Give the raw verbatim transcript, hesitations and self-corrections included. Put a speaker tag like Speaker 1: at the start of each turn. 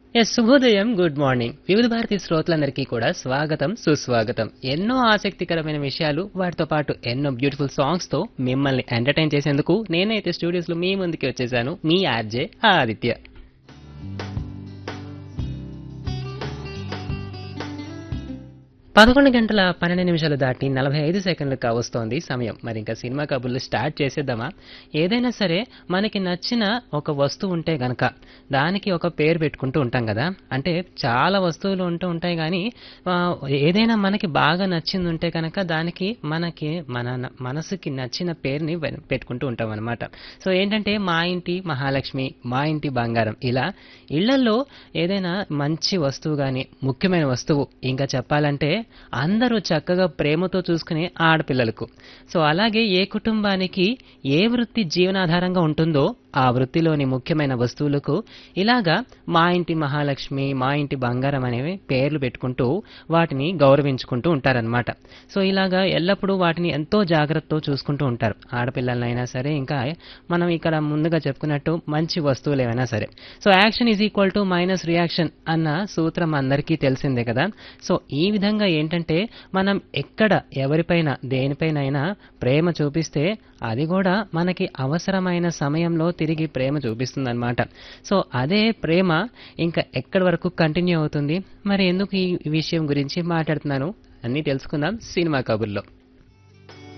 Speaker 1: Yes శుభోదయం, good morning. వివిధ భారతి శ్రోతలందరికీ కూడా స్వాగతం, సుస్వాగతం. ఎన్నో ఆసక్తికరమైన విషయాలు, వాటితో పాటు ఎన్నో బ్యూటిఫుల్ సాంగ్స్ తో మిమ్మల్ని ఎంటర్టైన్ చేసేందుకు నేనైతే స్టూడియోస్ లో మీ ముందుకి వచ్చేసాను, మీ ఆర్జే ఆదిత్య. పదకొండు గంటల పన్నెండు నిమిషాలు దాటి నలభై ఐదు సెకండ్లు కావస్తోంది సమయం. మరి ఇంకా సినిమా కబుర్లు స్టార్ట్ చేసేద్దామా? ఏదైనా సరే మనకి నచ్చిన ఒక వస్తువు ఉంటే గనక దానికి ఒక పేరు పెట్టుకుంటూ ఉంటాం కదా. అంటే చాలా వస్తువులు ఉంటూ ఉంటాయి కానీ ఆ, ఏదైనా మనకి బాగా నచ్చింది ఉంటే కనుక దానికి మనకి మన న- మనసుకి నచ్చిన పేరుని వె- పెట్టుకుంటూ ఉంటాం అనమాట. సో ఏంటంటే మా ఇంటి మహాలక్ష్మి, మా ఇంటి బంగారం, ఇలా ఇళ్లలో ఏదైనా మంచి వస్తువు కానీ ముఖ్యమైన వస్తువు ఇంకా చెప్పాలంటే అందరూ చక్కగా ప్రేమతో చూసుకునే ఆడపిల్లలకు. సో అలాగే ఏ కుటుంబానికి ఏ వృత్తి జీవనాధారంగా ఉంటుందో ఆ వృత్తిలోని ముఖ్యమైన వస్తువులకు ఇలాగా మా ఇంటి మహాలక్ష్మి, మా ఇంటి బంగారం అనేవి పేర్లు పెట్టుకుంటూ వాటిని గౌరవించుకుంటూ ఉంటారనమాట. సో ఇలాగా ఎల్లప్పుడూ వాటిని ఎంతో జాగ్రత్తతో చూసుకుంటూ ఉంటారు, ఆడపిల్లలైనా సరే ఇంకా మనం ఇక్కడ ముందుగా చెప్పుకున్నట్టు మంచి వస్తువులు ఏమైనా సరే. So action is equal to minus reaction అన్న సూత్రం అందరికీ తెలిసిందే కదా. సో ఈ విధంగా ఏంటంటే మనం ఎక్కడ ఎవరిపైన దేనిపైనైనా ప్రేమ చూపిస్తే అది కూడా మనకి అవసరమైన సమయంలో తిరిగి ప్రేమ చూపిస్తుందన్నమాట. సో అదే ప్రేమ ఇంకా ఎక్కడి వరకు కంటిన్యూ అవుతుంది? మరి ఎందుకు ఈ విషయం గురించి మాట్లాడుతున్నాను అన్నీ తెలుసుకుందాం సినిమా కబుర్లో.